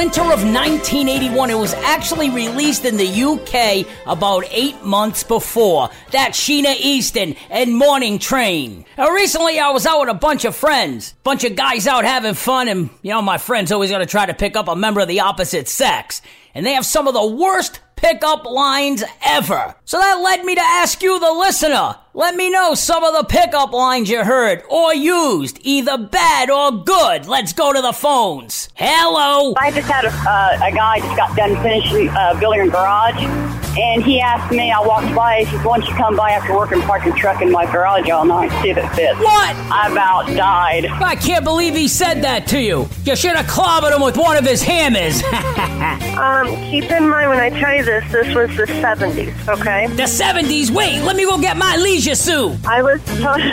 Winter of 1981. It was actually released in the UK about 8 months before. That's Sheena Easton and Morning Train. Now, recently I was out with a bunch of friends. Bunch of guys out having fun, and, my friend's always going to try to pick up a member of the opposite sex. And they have some of the worst pickup lines ever. So that led me to ask you, the listener. Let me know some of the pickup lines you heard or used, either bad or good. Let's go to the phones. Hello. I just had a guy just got done finishing building a garage, and he asked me, I walked by, he says, why don't you come by after work and park your truck in my garage all night, see if it fits. What? I about died. I can't believe he said that to you. You should have clobbered him with one of his hammers. Keep in mind when I tell you this was the 70s, okay? The 70s? Wait, let me go get my leisure suit. I was told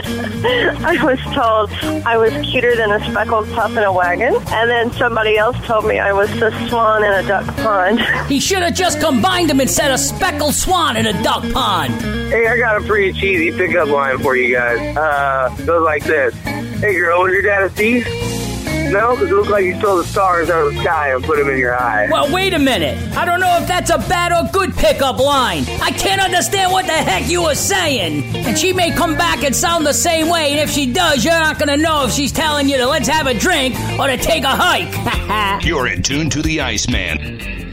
I was cuter than a speckled pup in a wagon, and then somebody else told me I was the swan in a duck pond. He should have just combined them and said a speckled swan in a duck pond. Hey, I got a pretty cheesy pickup line for you guys. Goes like this. Hey girl, was your dad a thief? No, because it looks like you stole the stars out of the sky and put them in your eye. Well, wait a minute. I don't know if that's a bad or good pickup line. I can't understand what the heck you were saying. And she may come back and sound the same way, and if she does, you're not going to know if she's telling you to let's have a drink or to take a hike. You're in tune to the Iceman.